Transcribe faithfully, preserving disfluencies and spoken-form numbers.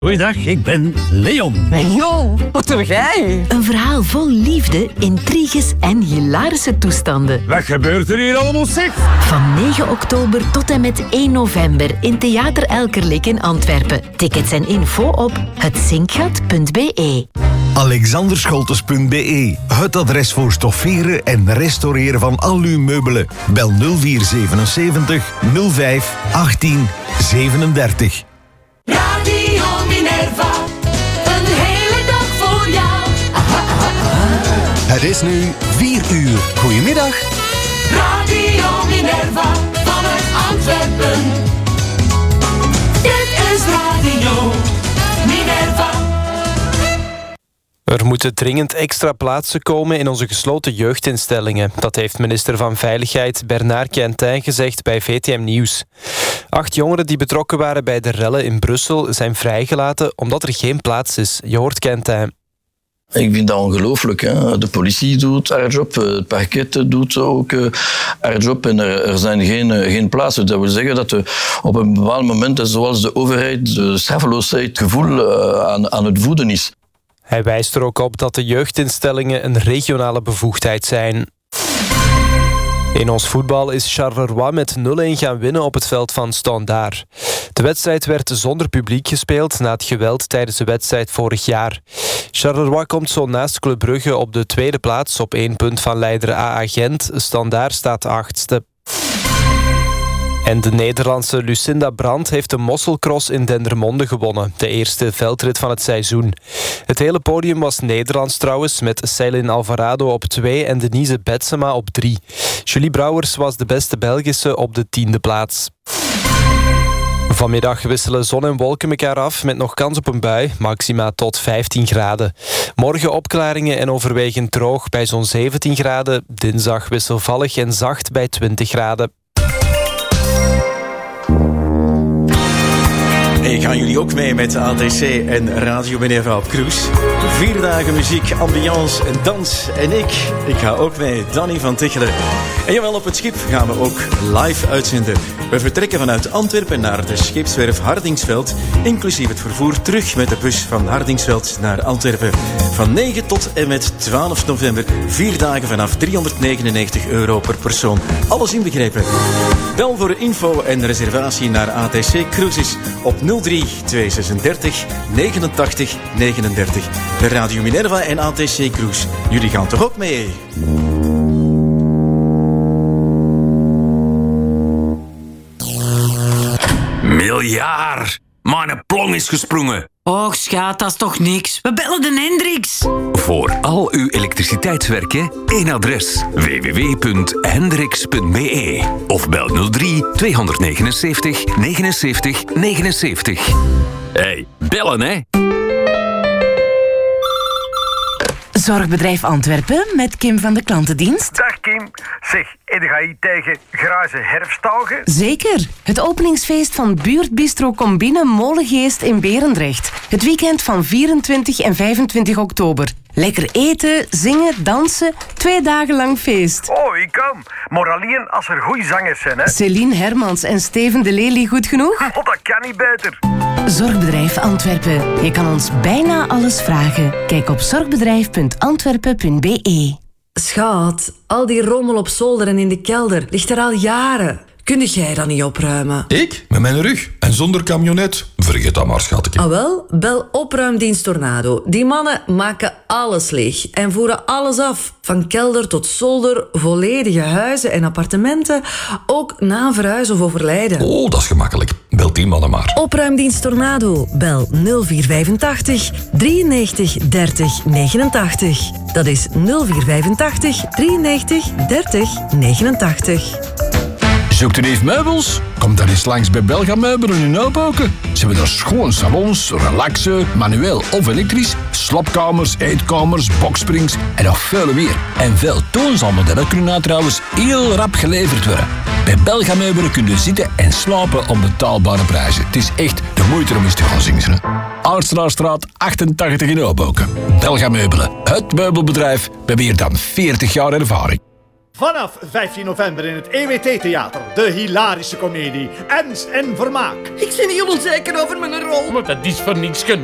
Goeiedag, ik ben Leon. Leon, wat doe jij? Een verhaal vol liefde, intriges en hilarische toestanden. Wat gebeurt er hier allemaal, zeg? Van negen oktober tot en met één november in Theater Elkerlijk in Antwerpen. Tickets en info op het zinkgat punt b e. alexanderscholtes punt b e. Het adres voor stofferen en restaureren van al uw meubelen. Bel nul vier zevenenzeventig nul vijf achttien zevenendertig. Radio Minerva, een hele dag voor jou. Het is nu vier uur. Goedemiddag. Radio Minerva, vanuit Antwerpen. Dit is Radio Minerva. Er moeten dringend extra plaatsen komen in onze gesloten jeugdinstellingen. Dat heeft minister van Veiligheid Bernard Quentin gezegd bij V T M Nieuws. Acht jongeren die betrokken waren bij de rellen in Brussel zijn vrijgelaten omdat er geen plaats is. Je hoort Quentin. Ik vind dat ongelooflijk. Hè? De politie doet haar job, het parket doet ook haar job en er, er zijn geen, geen plaatsen. Dat wil zeggen dat we op een bepaald moment, zoals de overheid, de straffeloosheid, het gevoel aan, aan het voeden is. Hij wijst er ook op dat de jeugdinstellingen een regionale bevoegdheid zijn. In ons voetbal is Charleroi met nul-een gaan winnen op het veld van Standaard. De wedstrijd werd zonder publiek gespeeld na het geweld tijdens de wedstrijd vorig jaar. Charleroi komt zo naast Club Brugge op de tweede plaats op één punt van leider A A Gent. Standaard staat achtste. En de Nederlandse Lucinda Brandt heeft de Mosselcross in Dendermonde gewonnen. De eerste veldrit van het seizoen. Het hele podium was Nederlands trouwens, met Ceylin Alvarado op twee en Denise Betsema op drie. Julie Brouwers was de beste Belgische op de tiende plaats. Vanmiddag wisselen zon en wolken elkaar af met nog kans op een bui, maxima tot vijftien graden. Morgen opklaringen en overwegend droog bij zo'n zeventien graden. Dinsdag wisselvallig en zacht bij twintig graden. Hey, gaan jullie ook mee met A T C en Radio Minerva op cruise? Vier dagen muziek, ambiance en dans. En ik, ik ga ook mee, Danny van Tichelen. En jawel, op het schip gaan we ook live uitzenden. We vertrekken vanuit Antwerpen naar de scheepswerf Hardingsveld, inclusief het vervoer terug met de bus van Hardingsveld naar Antwerpen. Van negen tot en met twaalf november, vier dagen vanaf driehonderdnegenennegentig euro per persoon. Alles inbegrepen. Bel voor info en reservatie naar A T C Cruises op nul drie tweehonderdzesendertig negenentachtig negenendertig. De Radio Minerva en A T C Cruise. Jullie gaan toch ook mee? Miljard! Mijn plong is gesprongen. Och, schat, dat is toch niks? We bellen de Hendricks. Voor al uw elektriciteitswerken, één adres. w w w punt hendricks punt b e of bel nul drie tweehonderdnegenenzeventig negenenzeventig negenenzeventig. Hey, bellen hè! Zorgbedrijf Antwerpen met Kim van de klantendienst. Dag Kim. Zeg, en ga je tegen grijze herfstdagen? Zeker. Het openingsfeest van Buurtbistro Combine Molengeest in Berendrecht. Het weekend van vierentwintig en vijfentwintig oktober. Lekker eten, zingen, dansen. Twee dagen lang feest. Oh, ik kom. Maar alleen als er goede zangers zijn, hè? Céline Hermans en Steven de Lely goed genoeg? Oh, dat kan niet beter. Zorgbedrijf Antwerpen. Je kan ons bijna alles vragen. Kijk op zorgbedrijf punt antwerpen punt b e. Schat, al die rommel op zolder en in de kelder ligt er al jaren. Kun jij dat niet opruimen? Ik? Met mijn rug? En zonder camionet? Vergeet dat maar, schatje. Ah wel, bel opruimdienst Tornado. Die mannen maken alles leeg en voeren alles af. Van kelder tot zolder, volledige huizen en appartementen. Ook na verhuis of overlijden. Oh, dat is gemakkelijk. Bel die mannen maar. Opruimdienst Tornado. Bel nul vier vijfentachtig drieënnegentig dertig negenentachtig. Dat is nul vier vijfentachtig drieënnegentig dertig negenentachtig. Zoekt u even meubels? Kom dan eens langs bij Belga Meubelen in Oudboken. Ze hebben daar schoon salons, relaxen, manueel of elektrisch, slaapkamers, eetkamers, boksprings en nog veel meer. En veel toonzaalmodellen kunnen nou trouwens heel rap geleverd worden. Bij Belga Meubelen kun je zitten en slapen om betaalbare prijzen. Het is echt de moeite om eens te gaan zingen. Aardstraatstraat achtentachtig in Oudboken. Belga Meubelen, het meubelbedrijf met meer dan veertig jaar ervaring. Vanaf vijftien november in het E W T-theater. De hilarische komedie Ernst en Vermaak. Ik ben heel onzeker over mijn rol. Maar dat is voor niets